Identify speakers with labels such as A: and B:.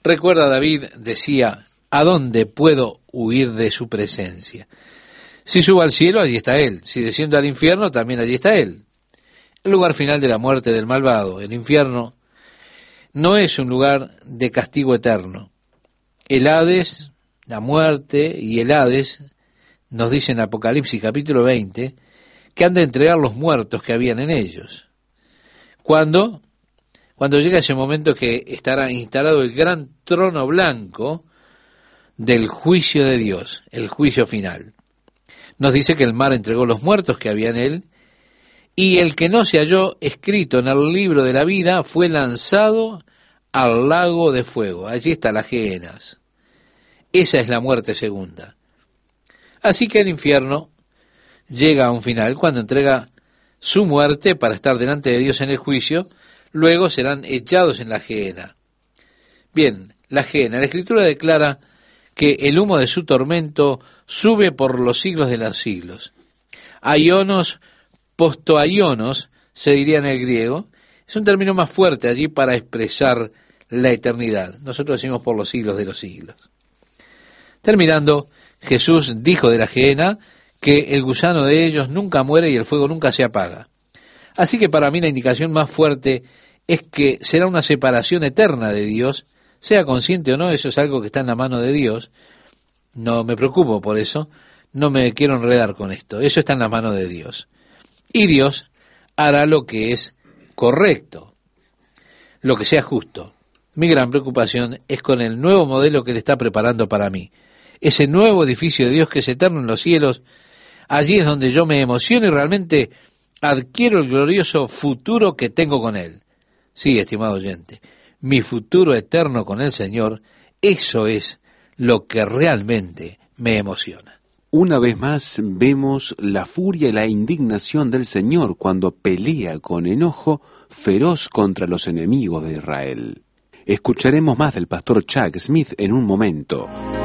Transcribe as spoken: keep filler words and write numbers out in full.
A: Recuerda, David decía, ¿a dónde puedo huir de su presencia? Si subo al cielo, allí está Él. Si desciendo al infierno, también allí está Él. El lugar final de la muerte del malvado, el infierno, no es un lugar de castigo eterno. El Hades, la muerte y el Hades, nos dice en Apocalipsis capítulo veinte, que han de entregar los muertos que habían en ellos. Cuando, cuando llega ese momento que estará instalado el gran trono blanco del juicio de Dios, el juicio final. Nos dice que el mar entregó los muertos que había en él, y el que no se halló escrito en el libro de la vida fue lanzado al lago de fuego. Allí está las gehenas. Esa es la muerte segunda. Así que el infierno llega a un final cuando entrega su muerte para estar delante de Dios en el juicio, luego serán echados en la gehenna. Bien, la gehenna, la Escritura declara que el humo de su tormento sube por los siglos de los siglos. Aionos, postoaionos, se diría en el griego, es un término más fuerte allí para expresar la eternidad. Nosotros decimos por los siglos de los siglos. Terminando, Jesús dijo de la gehenna que el gusano de ellos nunca muere y el fuego nunca se apaga. Así que para mí la indicación más fuerte es que será una separación eterna de Dios, sea consciente o no, eso es algo que está en la mano de Dios. No me preocupo por eso, no me quiero enredar con esto, eso está en la mano de Dios. Y Dios hará lo que es correcto, lo que sea justo. Mi gran preocupación es con el nuevo modelo que Él está preparando para mí. Ese nuevo edificio de Dios que es eterno en los cielos, allí es donde yo me emociono y realmente adquiero el glorioso futuro que tengo con Él. Sí, estimado oyente, mi futuro eterno con el Señor, eso es lo que realmente me emociona.
B: Una vez más vemos la furia y la indignación del Señor cuando pelea con enojo feroz contra los enemigos de Israel. Escucharemos más del pastor Chuck Smith en un momento.